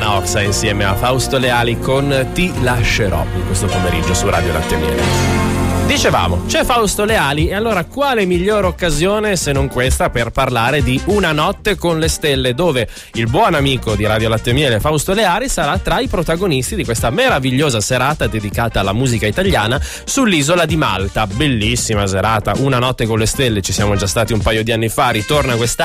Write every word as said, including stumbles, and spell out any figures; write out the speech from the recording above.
Anna Oxa insieme a Fausto Leali con Ti lascerò in questo pomeriggio su Radio Latte e Miele. Dicevamo, c'è Fausto Leali e allora quale migliore occasione se non questa per parlare di Una notte con le stelle, dove il buon amico di Radio Latte e Miele Fausto Leali sarà tra i protagonisti di questa meravigliosa serata dedicata alla musica italiana sull'isola di Malta. Bellissima serata, Una notte con le stelle, ci siamo già stati un paio di anni fa, ritorna quest'anno